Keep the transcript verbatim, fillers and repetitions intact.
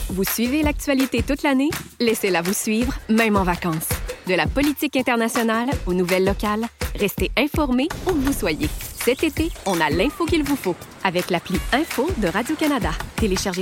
Vous suivez l'actualité toute l'année? Laissez-la vous suivre, même en vacances. De la politique internationale aux nouvelles locales, restez informés où que vous soyez. Cet été, on a l'info qu'il vous faut avec l'appli Info de Radio-Canada. Téléchargez